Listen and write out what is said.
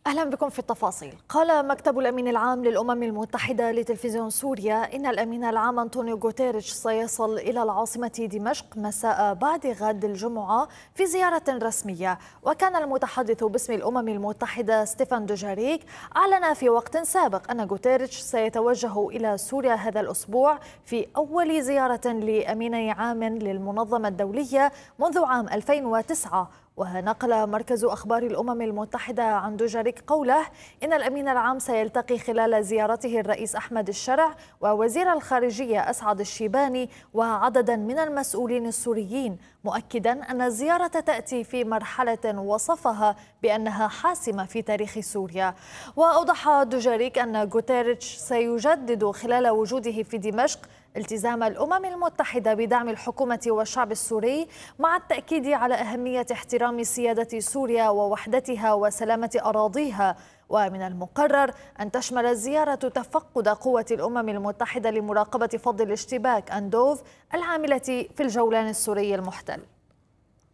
أهلا بكم في التفاصيل. قال مكتب الأمين العام للأمم المتحدة لتلفزيون سوريا إن الأمين العام أنطونيو غوتيريش سيصل إلى العاصمة دمشق مساء بعد غد الجمعة في زيارة رسمية. وكان المتحدث باسم الأمم المتحدة ستيفان دوجاريك أعلن في وقت سابق أن غوتيريش سيتوجه إلى سوريا هذا الأسبوع في أول زيارة لأمين عام للمنظمة الدولية منذ عام 2009. ونقل مركز أخبار الأمم المتحدة عن دوجاريك قوله إن الأمين العام سيلتقي خلال زيارته الرئيس أحمد الشرع ووزير الخارجية أسعد الشيباني وعددا من المسؤولين السوريين، مؤكدا أن الزيارة تأتي في مرحلة وصفها بأنها حاسمة في تاريخ سوريا. وأوضح دوجاريك أن غوتيريش سيجدد خلال وجوده في دمشق التزام الأمم المتحدة بدعم الحكومة والشعب السوري، مع التأكيد على أهمية احترام سيادة سوريا ووحدتها وسلامة أراضيها. ومن المقرر أن تشمل الزيارة تفقد قوة الأمم المتحدة لمراقبة فض الاشتباك أندوف العاملة في الجولان السوري المحتل.